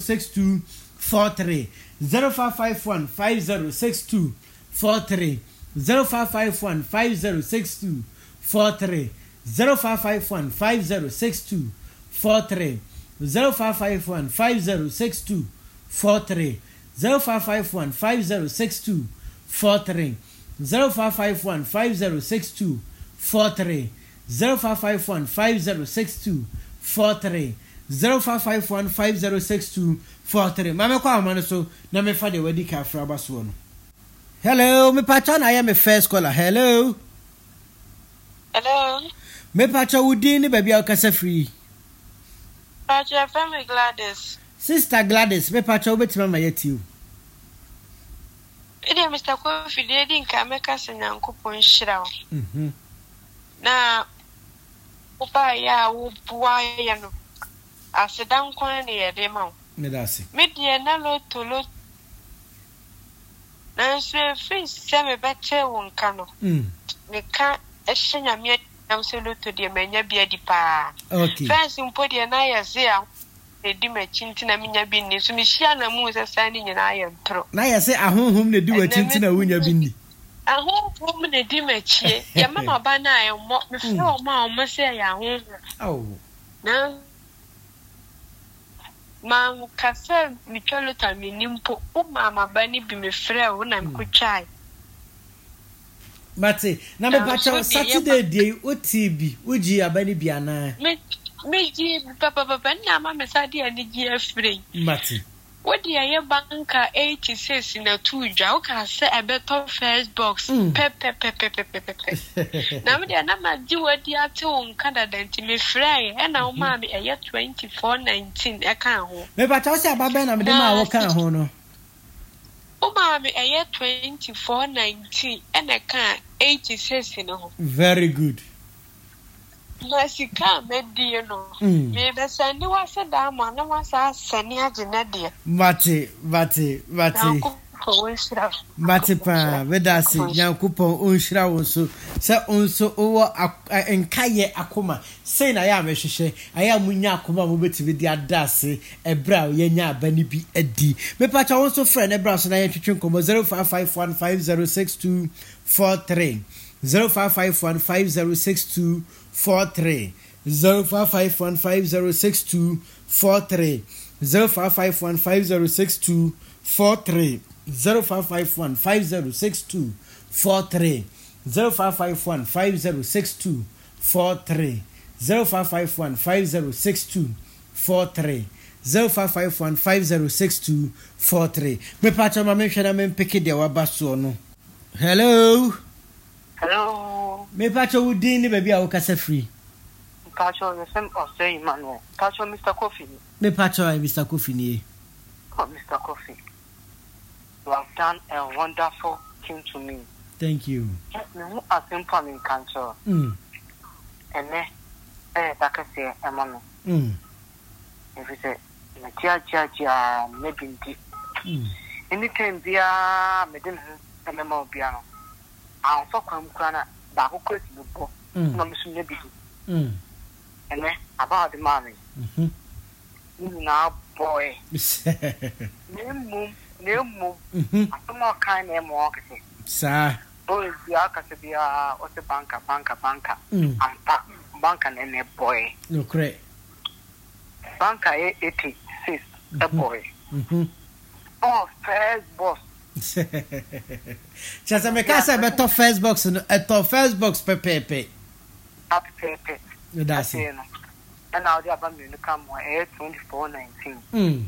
0551506243 0551506243 0551506243 0551506243 0551506243 0551506243 0551506243 0551506243 0551506243 mama kwa amano so na me fa de wadi ka fra baso no. Hello, me pacha na ya me first caller. Hello. Hello. Me pacha wudi ni baby akasa free. Pacha family Gladys. Sister Gladys, me pacha obetima ma yeti. Ede Mr. Kofi de din ka me kasa nyankopon hira. Na opa ya wo bua ya no. Asedan kwan ne ye de ma. Me dasi. Me de na lo tolo. Na se fi se me bete won ka no. Me ka ehenya me am se lo to de menya bia di pa. Okay. Fancy mpo de na ya se a edi machinti na minya bi ni so mi hia na mu se sani nyina ya ntro. Na ya se ahonhom na di wachinti na wunya bi ni. Ahonhom na di machie. Ya mama ba na ya mo me fe o ma se ya ahonhom. Oh. Na ma kafe mi cholo ta mi nimpo o mama ba ni bi me frɛ o na mi ko chai. Mate, na me pacha Saturday dey OTB, uji abani bi ana. Me ji papa na ma me sadi ani ji afre. Mate. What the aye banka 86 na 2 dwa o ka se ebeto first box pe. Na me dia na ma ji wadi ate on Canada nti me fry e na o ma me aye 2419 e kan ho. Me pacha se ababe na me de ma wo kan ho no. O ma me aye 2419 e na kan 86 no. Very good. Masika medie no. Me be sani wa se da ma na wa sa sani agena de. Mate. Mate pa, vedasi Nyankopon onhira won so se onso owo enkaye akoma sei na ya mehwehwe aya munya akoma mo betibi di adase ebra ye nya abani bi adi me pacha won so friend ebra so na ye twetwe nkomo 0551506243 0551506243 0551506243 0551506243 0551506243 0551506243 0551506243 0551506243 me pacha ma me hwena me mpeke de wabaso no. Hello me pacha wudin ni baby a wokasa free. Pacha the same say Emmanuel. Pacha Mr. Kofi. Me pacha Mr. Kofi ni. Oh, Mr. Kofi. You have done a wonderful thing to me. Thank you. Me who are simple in cancer. And that can say Emmanuel. If you say Jia maybe anytime via medin memo piano. I'll fuck him crana back who could you go. No miss maybe. And then about the money. Now boy. No move. I'm more kind of marketing. Sir. Oh, the Acasabia or the banker. I'm banker and a boy. No, great. Banker 86, a boy. Oh, first boss. Just a mecasa better first box and a first box pepe. Happy pepe. That's it. And now the abandon come 2419.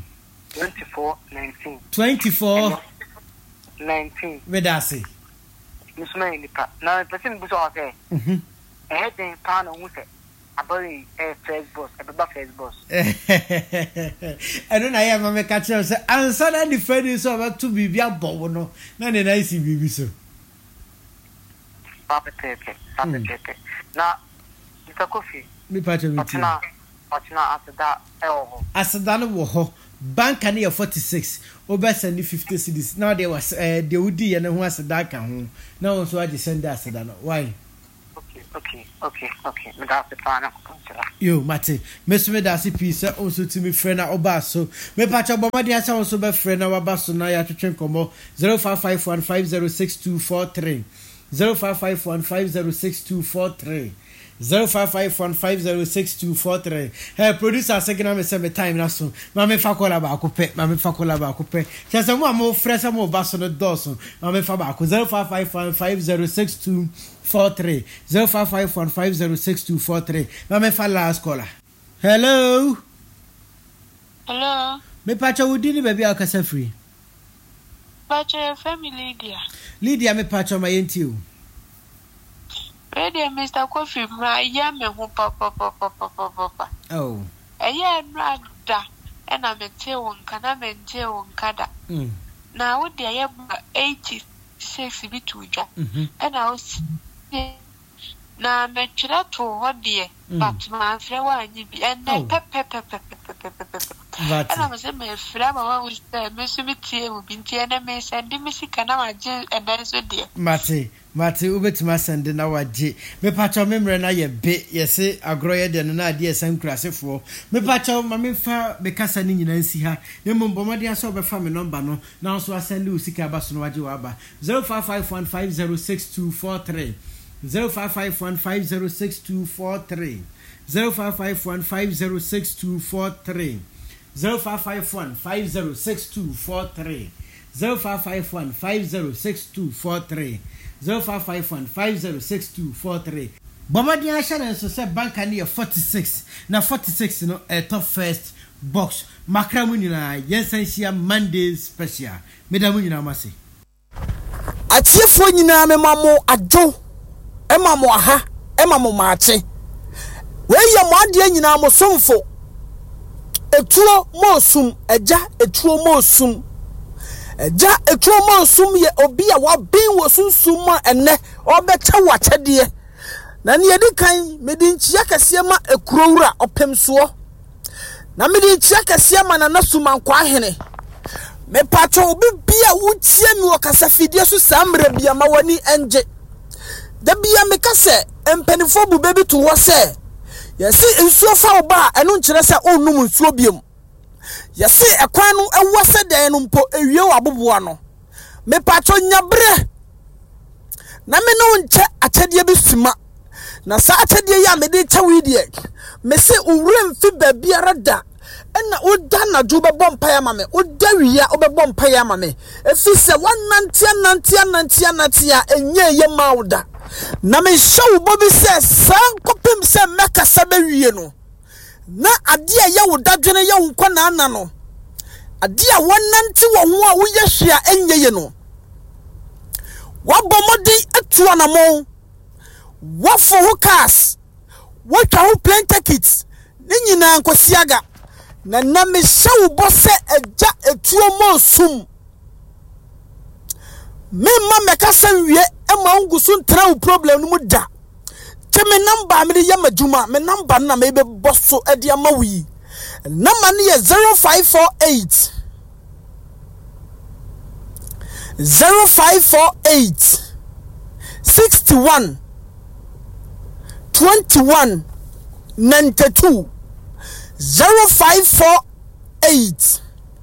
2419. Vedasi. Miss Manica. Now, the person was all there. I had the pan on with it. A boy, a first boss, a first boss. And then I am a catcher. And suddenly, Freddy is about to be a bono. None and I see baby so. Papa Pepe. Now, Mr. Coffee. Me part of it. Now, after that, Asadana woho. Bank near 46 over 50 cities. Now there would be and who has a dark and now so I descend that. Why? Okay. Okay. Me da se pa na ko. Yo, Mate. Me da se pisa also to me friend na obaso. Me pacha bomadi asa also be friend na wabaso na ya twetwen komo 0551506243. 0551506243. 0551506243. Hey, producer second me say me time na so. Ma me fa kola ba akopɛ. Chese mo fresh mo baso no doso. Ma me fa ba ko 0551506243. 0551506243. Ma me fa last caller. Hello. Me pacha wudi ni baby akasa free. Pacha family Lydia me pacha ma yenti o. Ready, Mr. Coffee, my yam and papa. Oh. A year rada, and I'm a tail can I maintain on Kada. Now, what they are 86 bituja, and I was now I'm a chirato, what dear, but my friend, and then and I was a mere flower was there, Miss Mitty, who been TNMS and Missy Canama, and that's a dear. Mate ubetima sende na waje me pacha memre na ye be yese agroye de no na ade esam krasefo me pacha ma me fa be kasa ni nyina nsi ha ne mbomade aso obefa me number no na so asende usika baso no waje wa ba 0551506243 0551506243 0551506243 0551506243 0551506243 0551506243. Bomadi Ashan so say banka near 46. Na 46 no top first box. Makra munina yensensia Monday special. Medamu nyina mase. Atiefo nyina me mamo adwo. E mamo aha, e mamo maache. We ye mo ade nyina mo somfo. Etuo mo sum, eja etuo mo sum. Ja etuomo sum ye obi a wa bin wo sunsum ma enne obecha wachede na ne yedi kan medi nchia kase ma ekurowura opemso na medi nchia kase ma na nasuma nkwa ahene me pato obi bia wutie mi wakasa fidie so samre bia ma wani enje da bia me kase empenifo bu bebi to wo se yesi nsuo fa oba eno nkire se onum nsuo biem yesi ekwan no ewose den no mpo ewie waboboa no me pacho nyabre na me no nche achedie bi sima na sa achedie ya me de chawi die me se owure mfi baabiara da ena oda na jo be bompa ya mame oda wiya obebɔ mpa ya mame efi se wanantia enye ye mauda na me show bobi se sankopim se meka sabe wiye no na ade a ya woda dwene ya nkwa na ana no ade a wonanti wo ho a wo ye hwea enye ye no wabomodi etua na mo wafo ho cars watwa ho plane tickets ni nyina nkosiaga na me show bo se eja etuo mo sum me ma meka sanwie e ma ngusu ntra problem no mu da me number me ya majuma me number na me be bosso e dia mawi number ni 0548 61 21 92 0548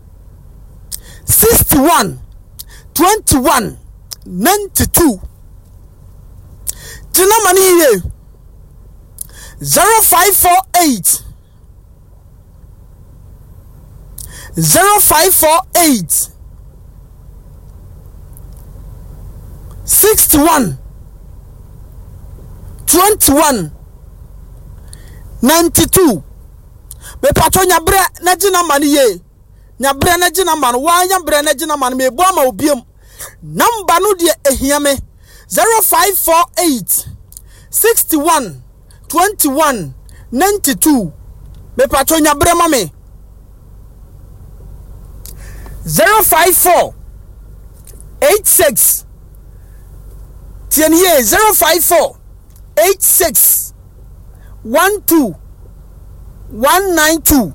61 21 92 tina mani ye 0548 61 21 92 me pato nyabre na gina mani ye nyabre na gina man wa nyabre na gina man me bo ama obiem number no de ehia me 0548 61 21 92 me pato nyabre mame 054 86 10 here 054 86 12 192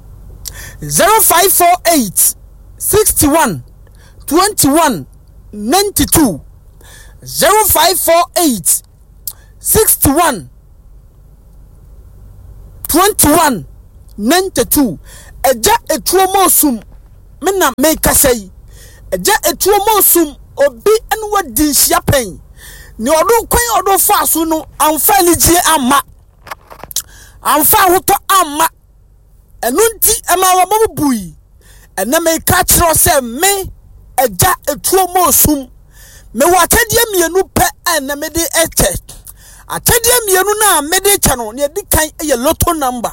0548 61 21 92 0548 61 21 92 eja etuo mosum me na me kasai eja etuo mosum obi enwa dinhia pen ni odo kwan odo fa so no amfa ligie amma amfa hoto amma enunti ema wa mabui ena me ka kiro se me eja etuo mosum me watadie mienu pe ena me de eche atadie mienu na me de che no ne di kan eye lotto number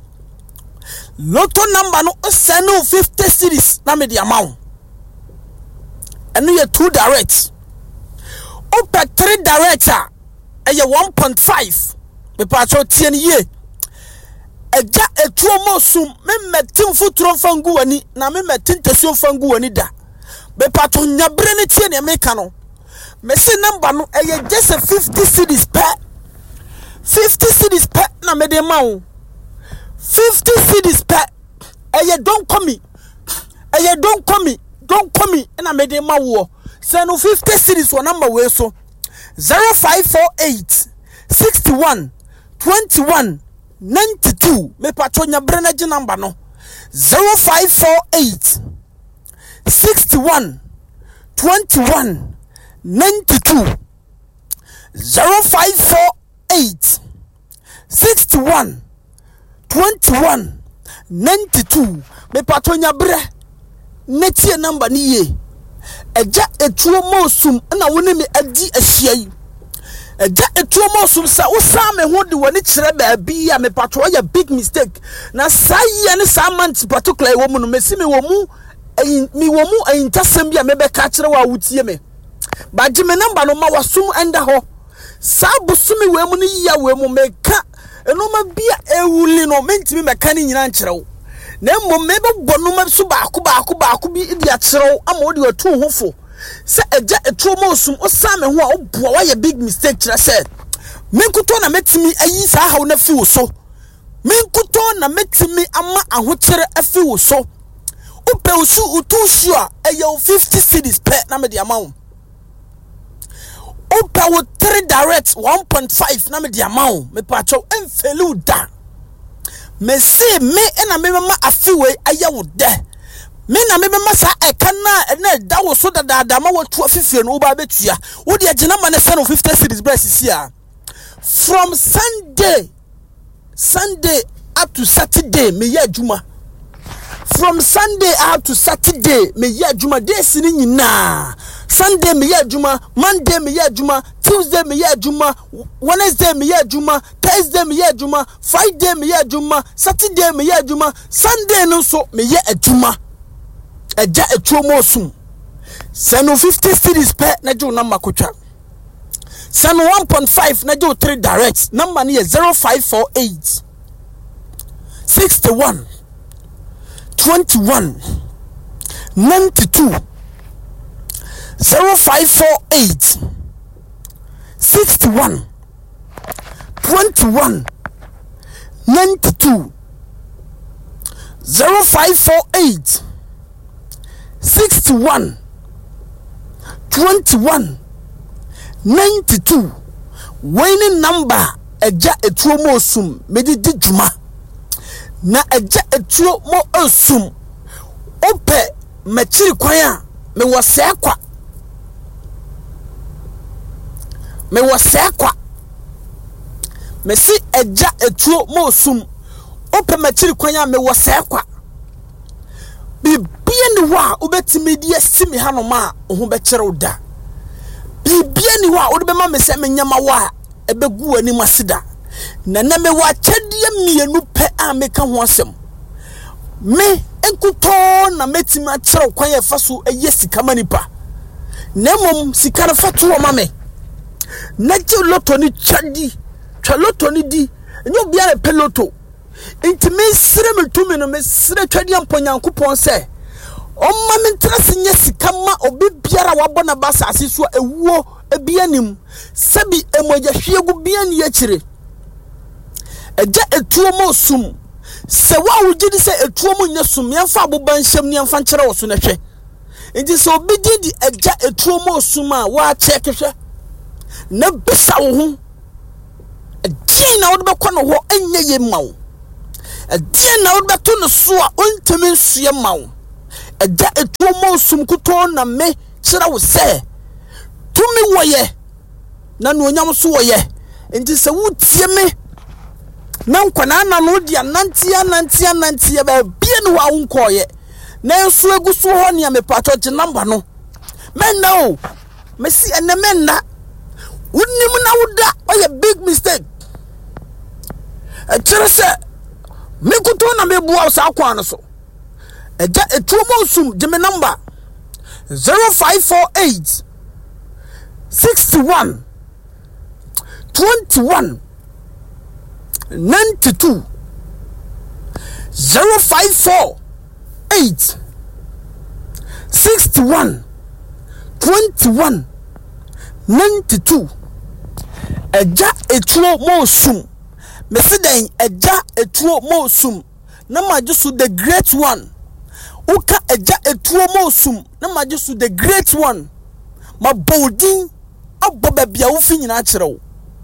no send 50 cities na me the amount and you 2 direct open 3 direct eye 1.5 me pacho tie ne ye eja etuo mosum me metim futuro fangu wani na me metim tesuo fangu wani da be pacho nyabre ne tie ne me ka no me se number no eye just 50 cities per 50 cities per na me de mawo 50 cities per don't come me and I made a mawo send 50 cities one number way so 0548 61 21 92 me patronya brenaji number no 0548 61 21 92 0548 61 21 92 me patonya bre netie number ni ye eja etuo mosum na woni me adi ahiai eja etuo mosum sa wo sa me ho de woni kire ba bia me pato ya big mistake na saye ne sa month particular wo mu no me si me wo mu intasem bia me be ka kire wa wutie me ba je me number no ma wasum enda ho sa busumi we mu ni ya we mu me ka eno ma bia ewuli no mentimi meka ni nyina nkyerɛw na mmom mebe bonu ma so baako bi idi akyerɛw ama odi watu hofo se eja etuo mosum osame ho a oboa wa ye big mistake kyerɛ sɛ menkuto na metimi ayi sa hawo na fi wo so menkuto na metimi ama ahokyere afi wo so upe usu utusu a eye 50 cities per na me de amount opa wo 3 direct 1.5 na me the amount me pacho enfelu da me see me na me mama afiwe aya wo de me na me mama sa eka na da wo so da ma wo to afifie no ba betua wo de agina ma ne send 50 cities breast here from Sunday up to Saturday me ya juma from Sunday up to Saturday me ya juma days ni nyina Sunday me ya juma, Monday me ya juma, Tuesday me ya juma, Wednesday me ya juma, Thursday me ya juma, Friday me ya juma, Saturday me ya juma, Sunday no so me ya juma. Eja etuo mosum. Send 50 cities per na jo number kocha. Send 1.5 na jo 3 direct. Number ni 0548 61 21 92 0548 61 21 92 0548 61 21 92 winning number eja etuo mo osum medidi juma na eja etuo mo osum ope machiri kwan a me wose akwa me si eja etuo mo osum ope machiri kwan a me wose akwa bibia ni wa obetimi die simi hanoma ho be kire oda bibia ni wa odbe ma me se me nyama wa ebegu ani masida na me wa kyadie mienu pe a me ka ho asem me enkuto na metimi a kire kwan e fa so eye sika manipa na mom sika na fatu o ma me na je loto ni chadi twa loto ni di enyo bia le peloto enti me sire metumi no me sire twadi amponyankopon se omma me ntrase nya sika ma obi biara wabɔ na basa asiso ewuo ebianim sabi emoja hwiegu biani yakire eja etuo mo sum se wa wugidi se etuo mo nya sum yemfa aboban hyem ne yemfa nkere wo so na hwɛ enti se obi di eja etuo mo sum a wa check hwɛ na bisa wo ho edi na wo de bɛkɔ no ho anya ye ma wo die na wo beto no so a ontemi nsue mawo eja etuo mo sum kuto na me kira wo se tumi woye na no onyam so woye enti se wo tie me na nkwana na no dia nantia ba bie no wa wonkoye na nso eguso ho ne amepato je number no menna o mesi ene menna wonnim na woda oye big mistake kire se me kuto na me bua sa akwa no so eja etuo mo sum je me number 0548 61 21 92 0548 61 21 92 eja etuo mo sum mesiden eja etuo mo sum na majusu the great one uka eja etuo mo sum na majusu the great one ma boldin aboba bia wo fi nyina kyerew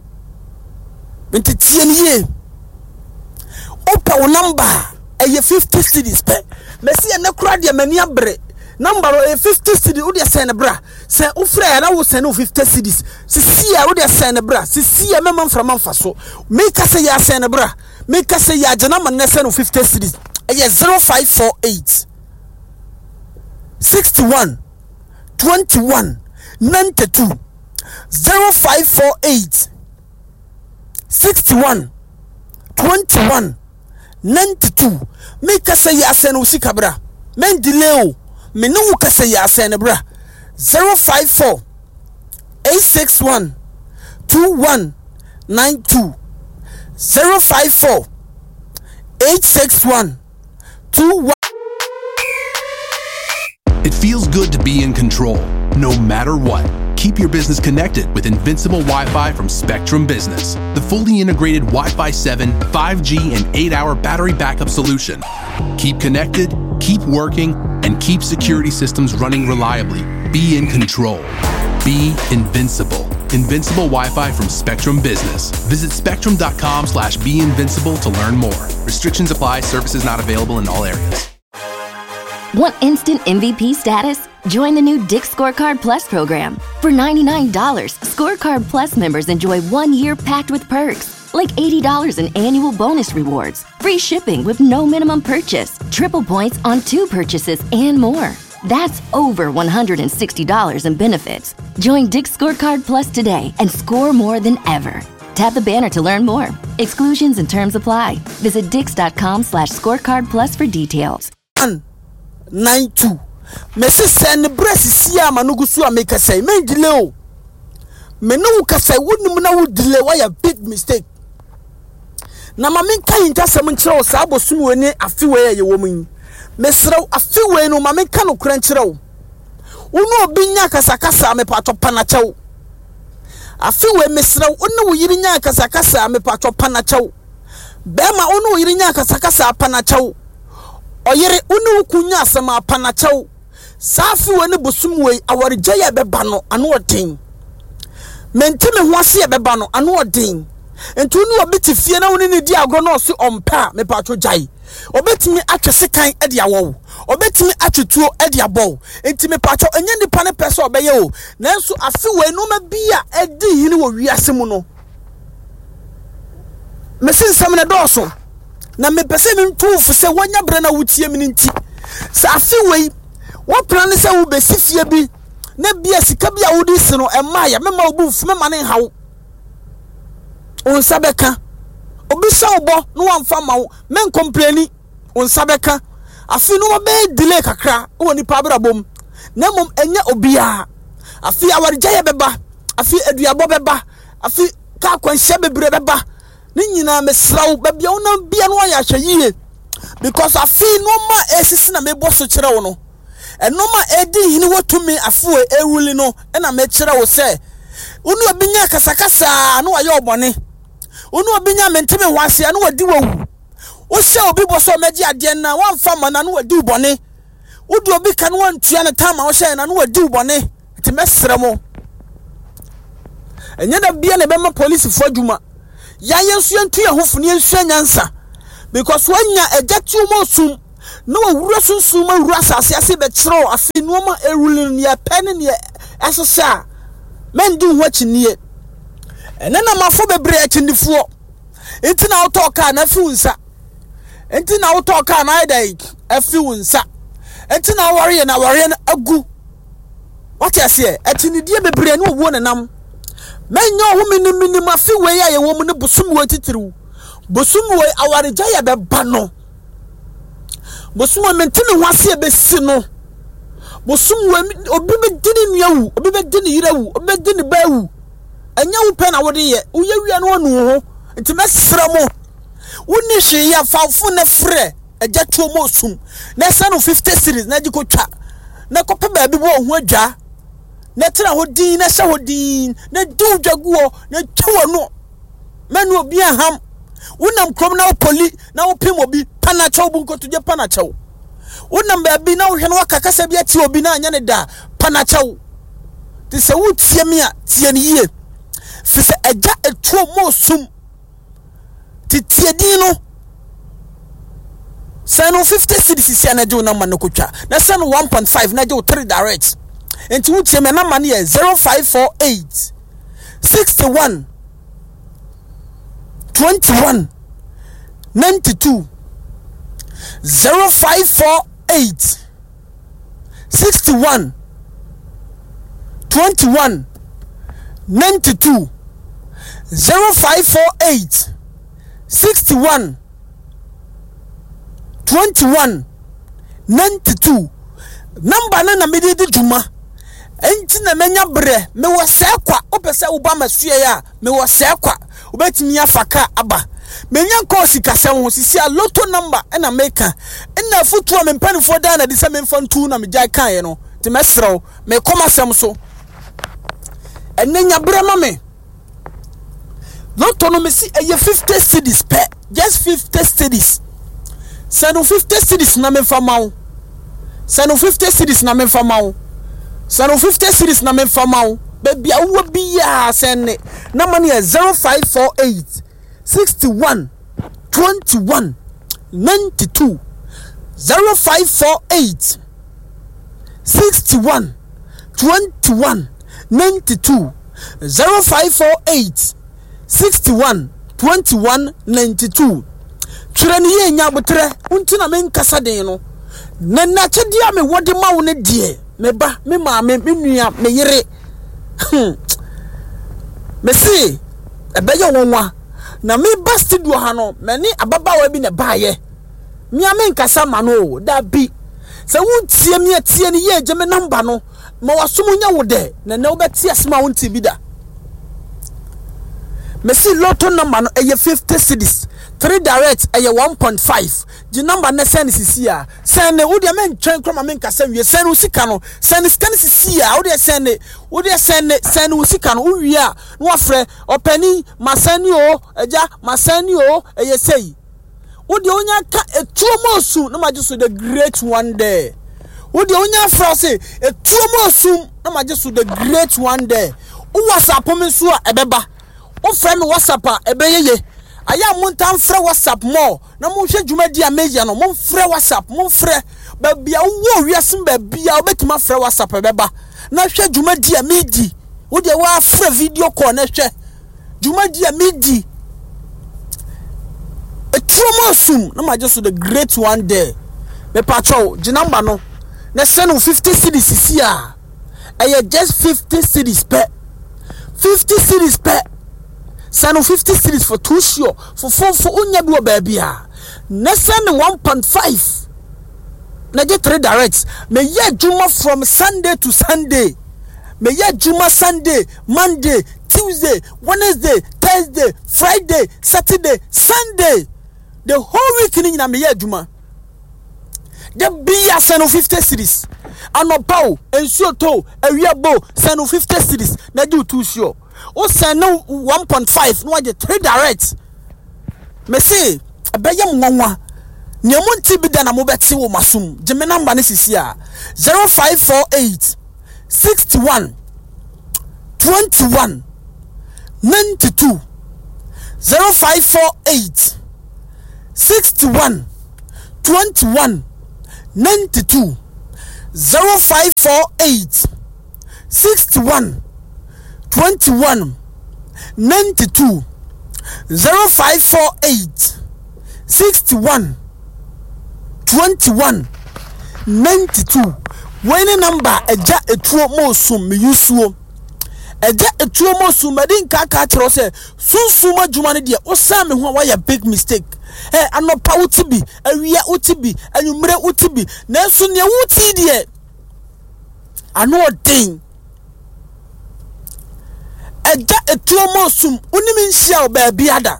ntitie niye opa wo number eye 50 cedis pe mesi ene kura de mani abre number e 50 cedis wo de send bra se wo fra na wo send 50 cedis sisi ya wo de send bra sisi ya mema mfra manfa so make say ya send bra make say ya jana man na send 50 cedis eye 0548 61 21 92 0548 61 21 92 make say ya send usika bra men delay o me no wo kase ya send bra 054 861 2192 054 861 21. It feels good to be in control, no matter what. Keep your business connected with Invincible Wi-Fi from Spectrum Business, the fully integrated Wi-Fi 7, 5G, and 8-hour battery backup solution. Keep connected, keep working, and keep security systems running reliably. Be in control. Be invincible. Invincible Wi-Fi from Spectrum Business. Visit spectrum.com/beinvincible to learn more. Restrictions apply. Services not available in all areas. Want instant MVP status? Join the new Dick's Scorecard Plus program. For $99, Scorecard Plus members enjoy 1 year packed with perks, like $80 in annual bonus rewards, free shipping with no minimum purchase, triple points on 2 purchases, and more. That's over $160 in benefits. Join Dick's Scorecard Plus today and score more than ever. Tap the banner to learn more. Exclusions and terms apply. Visit dix.com/scorecard plus for details. 92 Messi send breast sia manugusu ameka say men delay o me no ka say wonu na wo delay why a big mistake na ma men kan intasem nkire o sa abosum woni afiwe ye wo mun mesrew afiwe no ma men kan no kura nkire o wonu obi nya kasakasa me pato panachew afiwe mesrew wonu wo yiri nya kasakasa me pato panachew be ma wonu wo yiri nya kasakasa panachew oyere unu kunya asema panachew safi woni bosumwe awarije ye beba no anu odin mentime ho ase ye beba no anu odin enti unu obeti fie na woni ne di ago no so ompa me pacho jai obetimi atwese kan ade awo obetimi atwetuo ade abo enti me pacho enye nipa ne pese obeye o nanso afi we no ma bia edi hini wo wiase mu no mesin samne doso na me pese me ntufu se wonya bre na wutie mi nti sa afi we wo plan se wo besifie bi na bia sika bia wo di se no ema ya mema obu fu mema ne hawo on sabeka obi sha obo no amfa mawo men complaini on sabeka afi no be delay kakra wo ni pa brabom na mom enye obia afi awarija ye beba afi aduabo beba afi ka kwanhye bebre beba ni nyina mesraw babia wona bia no ya hweye because afi no ma esisi na mebo so kire wo no enoma edi hini wotumi afuwe ewuli no na me kire wo se unu obinya kasakasa no aye obone unu obinya mentime hwase no wadi wawu wo se obi bo so meji ade na wamfa ma na no wadi ubone wudi obi kan wantua na tama wo se na no wadi ubone ti mesre mo enye da bia na be ma police fo adwuma ya yensu yentu ye hofuni yensu nyansa because when ya ejatu mo sum no wura sunsun ma wura asase ase be kiro afi no ma erulin ya pen ne asesa men du ho chinie ene na mafo bebre achinifo enti na auto car na fi unsa enti na auto car na dai afi unsa enti na ware na agu what you say achinidie bebre ne owo nenam menyo ho mini mafi we ya ye wo mu ne busum we titiriw busum we awareja ya be ba no busum we mentini ho ase be si no busum we obi be dini nuawu obi be dini yirawu obi be dini bawu anya wo pe na wo de ye wo ye wia no onu ho nti mesra mo woni hwe ya fafo na frɛ agya tuo mo sum na sanu 50 series na gikotwa na kope ba bi bo ho adwa na tira ho din na hye ho din na du dwaguo na twa no manu obi aham wonam krom na poli na wo pem obi panacho bu nkotoje panacho wonam ba bi na wo hwe no wakakasa bi ati obi na anya ne da panacho ti se wo tie me a tie ne yie fi se agya etuo mo sum ti tie din no sanu 50 cities sia na je na man kotwa na sanu 1.5 na je 3 direct enti wo tie me na man ye 0548 61 21 92 0548 61 21 92 0548 61 21 92 number na mede di djuma enti na menya bre me wo sekwa opese wo ba masue ya me wo sekwa obetimi afaka aba menya nko sikasem ho sisi a lotto number na meka na futuo me mpanifo da na de se me mfantu na me jai kan ye no ti mesrew me komasem so enenya bre ma me lotto no me si eye 50 cedis per just 50 cedis sanu 50 cedis na me famau sanu 50 cedis na me famau sanu 50 cedis na me famau baby awu biya senne na mani 0548 61 21 92 0548 61 21 92 0548 61 21 92 Chirani ye nya botre unti na men kasa den no na na chedia me wode ma wo ne die me ba me ma me nua me yere me si ebeye wonwa na me ba studio ha no me ni ababawa bi ne baaye me amen kasa ma no da bi se wuntie me atie ne ye je me number no ma wasom nya wo de na na wo betie asema wunti bi da me si lotto number no eye 50 cedis 3 direct eye 1.5 the number na send sisi a send wo de men twen kroma men kasa wie send wo sika no send scan sisi a wo de send wo sika no wie a no afre opani masani o eja masani o eye sei wo de onya ka etuomosu na majesu the great one day wo de onya afra say etuomosu na majesu the great one day wo whatsapp me so a ebeba wo frɛ me whatsapp a ebeyeye aya montan frɛ whatsapp mo na mo hwɛ dwumadi a meja no mo frɛ whatsapp mo frɛ ba bia wo wiasem ba bia obetima frɛ whatsapp beba na hwɛ dwumadi a meji wo de wa frɛ video call na hwɛ dwumadi a meji etromosum na ma just the great one day me patrol the number no na send 50 cedis sisi a aya just 50 cedis per 50 cedis per send 50 cedis for 2 sure for 4 for unya bi baby a na send 1.5 na get 3 direct me ye juma from Sunday to Sunday me ye juma Sunday Monday Tuesday Wednesday Thursday Friday Saturday Sunday the whole week ni na me ye juma the be send 50 cedis anopaw ensuo to awiabo send 50 cedis na do 2 sure o send 1.5 no get 3 direct me say abeyam nwanwa nyamunti bi da na mo beti wo masum jeme number ne sisi a 0548 61 21 92 0548 61 21 92 0548 61 21 92 0548 61 21 92 when number eja etuo mo sum me yusuo eja etuo mo sum medin kaka kiro se sunsun adwuma ne de o sa me ho wa ya big mistake anopa utibi awia utibi anwumre utibi na so ne wuti de ano odin eja etuo mo sum onimi nhia o ba biada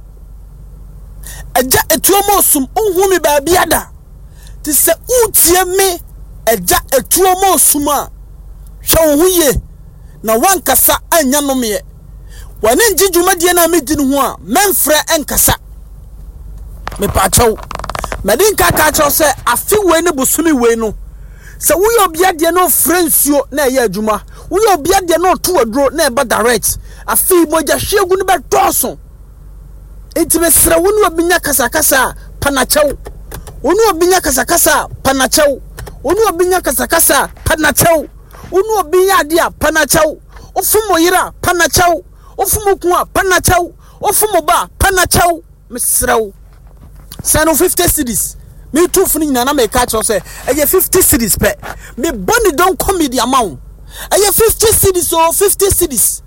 eja etuo mo sum ohun mi ba biada ti se utie me eja etuo mo sum a hwe wo ye na wankasa anya no me wane njidwumadie na me di no ho a memfrɛ enkasa me pacho medin kaka cho se afi we ne busumi we no se wo ye obia de no fransuo na ye adwuma wo ye obia de no to adro na e ba direct afi moja hwegu ne be toso enti me sra wo ne obinya kasakasa panachew wo ne obinya kasakasa panachew wo ne obinya kasakasa panachew wo ne obinya ade a panachew ofumo yira panachew ofumo ku a panachew ofumo ba panachew me sra wo Sano 50 cedis. Me too funny na me catch us say 50 cedis pe. Me bonny don't come with the amount. 50 cedis or 50 cedis.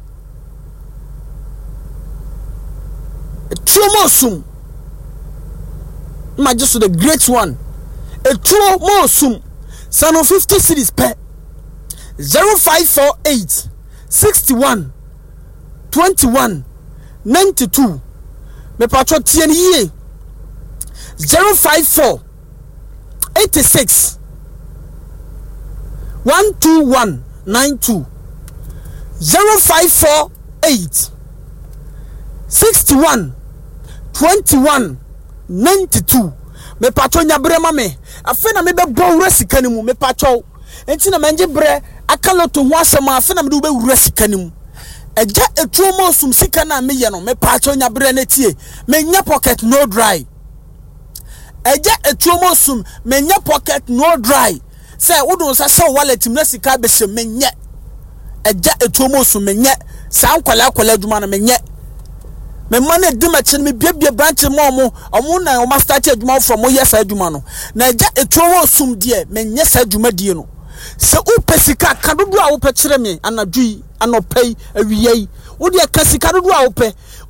Tromosum. Ma just the great one. A tromosum. Sano 50 cedis pe. 0548 61 21 92. Me patro tien ye. 054 86 121 92 0548 61 21 92 me patro nya brema me afi na me be bo wura sika ni mu me patro enti na manje bre akaloto ho asema afi na me do be wura sika ni mu eja etuo mo sum sika na me ye no me patro nya bre na tie me nya pocket no dry eja etuomo sum menye pocket no dry say wodon sa wallet na sika be hye menye eja etuomo sum menye sa nkwala adwuma na menye me man di machi me bia branch mo na o master adwuma from mo yes adwuma no na eja etuomo sum de menye sa adwuma die no se u pesika kadodo a wo pe kire me anadui anopai awiei wo de ka sika dodo a wo pe